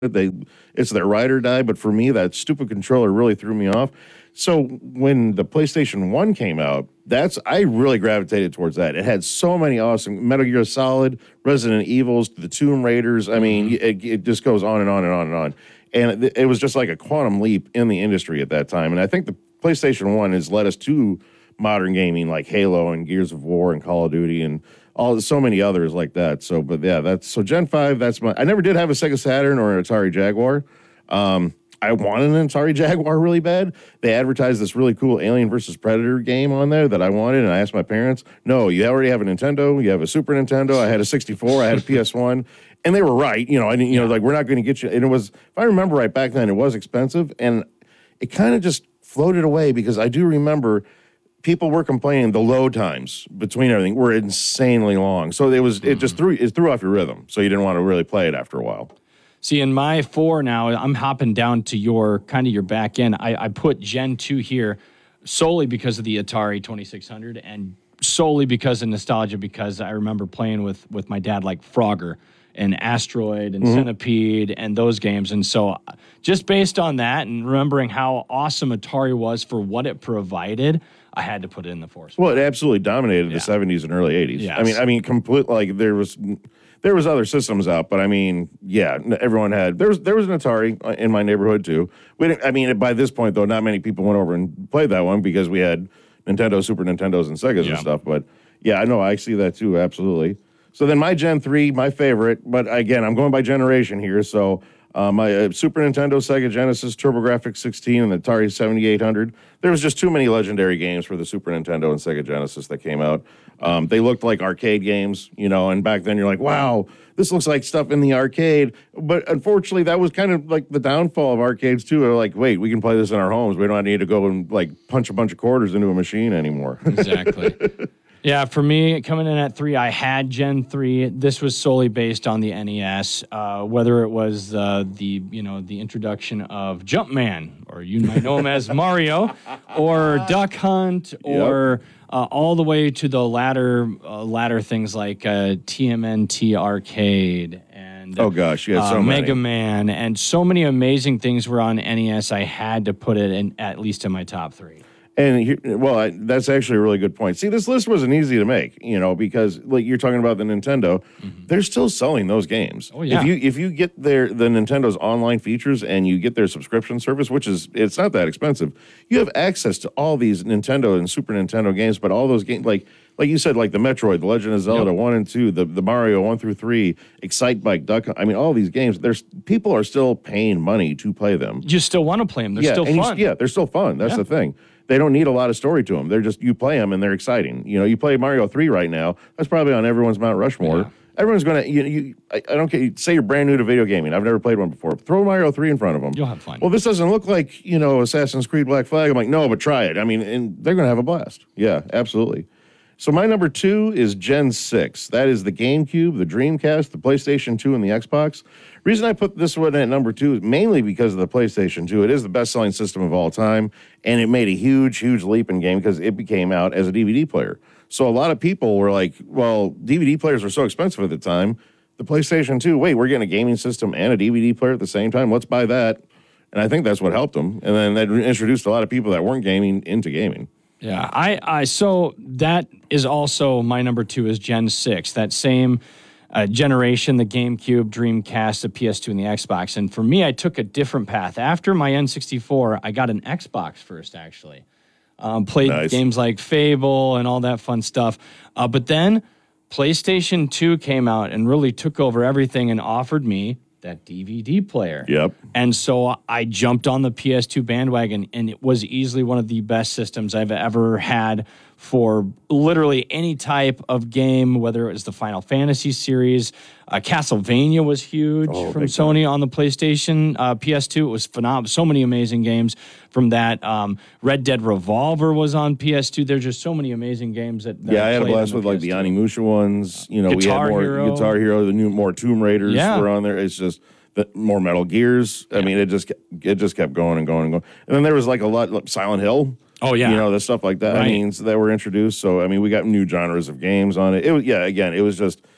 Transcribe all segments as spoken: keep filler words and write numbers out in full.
They, it's their ride or die. But for me, that stupid controller really threw me off. So when the PlayStation One came out, that's I really gravitated towards that. It had so many awesome Metal Gear Solid, Resident Evils, the Tomb Raiders. I mean, it, it just goes on and on and on and on. And it, it was just like a quantum leap in the industry at that time. And I think the PlayStation One has led us to modern gaming like Halo and Gears of War and Call of Duty and all so many others like that. So, but yeah, that's so Gen five. That's my. I never did have a Sega Saturn or an Atari Jaguar. Um, I wanted an Atari Jaguar really bad. They advertised this really cool Alien versus Predator game on there that I wanted, and I asked my parents, no, you already have a Nintendo, you have a Super Nintendo, I had a sixty-four, I had a P S one, and they were right. You know, I didn't, you know, like, we're not going to get you, and it was, if I remember right back then, it was expensive, and it kind of just floated away because I do remember people were complaining the load times between everything were insanely long. So it was, it just threw, it threw off your rhythm, so you didn't want to really play it after a while. See, in my four now, I'm hopping down to your kind of your back end. I, I put Gen two here solely because of the Atari twenty-six hundred and solely because of nostalgia, because I remember playing with, with my dad like Frogger and Asteroid and mm-hmm. Centipede and those games. And so just based on that and remembering how awesome Atari was for what it provided, I had to put it in the fourth. Well, it absolutely dominated yeah. the seventies and early eighties. Yes. I mean, I mean, complete, like there was... There was other systems out, but I mean, yeah, everyone had. There was there was an Atari in my neighborhood too. We didn't, I mean, by this point though, not many people went over and played that one because we had Nintendo, Super Nintendos, and Segas yeah. and stuff. But yeah, I know I see that too, absolutely. So then my Gen three, my favorite, but again, I'm going by generation here. So uh, my uh, Super Nintendo, Sega Genesis, TurboGrafx sixteen, and the Atari seventy-eight hundred. There was just too many legendary games for the Super Nintendo and Sega Genesis that came out. Um, they looked like arcade games, you know, and back then you're like, wow, this looks like stuff in the arcade. But unfortunately, that was kind of like the downfall of arcades, too. They're like, wait, we can play this in our homes. We don't need to go and, like, punch a bunch of quarters into a machine anymore. Exactly. Yeah, for me, coming in at three, I had Gen three. This was solely based on the N E S, uh, whether it was uh, the, you know, the introduction of Jumpman, or you might know him as Mario, or Duck Hunt, or... Yep. Uh, all the way to the latter uh, latter things like uh, T M N T Arcade and oh gosh, yeah, so uh, many. Mega Man, and so many amazing things were on N E S. I had to put it in at least in my top three. And he, well, I, that's actually a really good point. See, this list wasn't easy to make, you know, because like you're talking about the Nintendo, mm-hmm. they're still selling those games. Oh yeah. If you if you get their the Nintendo's online features and you get their subscription service, which is it's not that expensive, you have access to all these Nintendo and Super Nintendo games. But all those games, like like you said, like the Metroid, the Legend of Zelda, yep. one and two, the the Mario one through three, Excite Bike, Duck Hunt. I mean, all these games. There's people are still paying money to play them. You still want to play them? They're yeah, still fun. You, yeah, they're still fun. That's yeah. the thing. They don't need a lot of story to them. They're just, you play them and they're exciting. You know, you play Mario three right now. That's probably on everyone's Mount Rushmore. Yeah. Everyone's going to, you, you, I, I don't care, say you're brand new to video gaming. I've never played one before. Throw Mario three in front of them. You'll have fun. Well, this doesn't look like, you know, Assassin's Creed Black Flag. I'm like, no, but try it. I mean, and they're going to have a blast. Yeah, absolutely. So my number two is Gen six. That is the GameCube, the Dreamcast, the PlayStation two, and the Xbox. Reason I put this one at number two is mainly because of the PlayStation two. It is the best-selling system of all time, and it made a huge, huge leap in game because it became out as a D V D player. So a lot of people were like, well, D V D players were so expensive at the time. The PlayStation two, wait, we're getting a gaming system and a D V D player at the same time? Let's buy that. And I think that's what helped them. And then that introduced a lot of people that weren't gaming into gaming. Yeah, I, I so that is also my number two is Gen six, that same uh, generation, the GameCube, Dreamcast, the P S two, and the Xbox. And for me, I took a different path. After my N sixty-four, I got an Xbox first, actually. Um, played nice. games like Fable and all that fun stuff. Uh, but then PlayStation two came out and really took over everything and offered me that D V D player. Yep. And so I jumped on the P S two bandwagon, and it was easily one of the best systems I've ever had for literally any type of game, whether it was the Final Fantasy series. Uh, Castlevania was huge oh, from Sony time. on the PlayStation. Uh, P S two, it was phenomenal. So many amazing games from that. Um, Red Dead Revolver was on P S two. There's just so many amazing games that, that yeah, I, I had a blast with P S two. like the Onimusha ones. You know, Guitar we had more Hero. Guitar Hero, the new more Tomb Raiders yeah. were on there. It's just the, more Metal Gears. I yeah. mean, it just it just kept going and going and going. And then there was like a lot like Silent Hill. Oh yeah, you know, the stuff like that. Right. I mean, so that were introduced. So I mean, we got new genres of games on it. It was yeah, again, it was just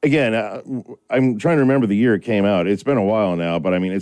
again, uh, I'm trying to remember the year it came out. It's been a while now, but I mean, it's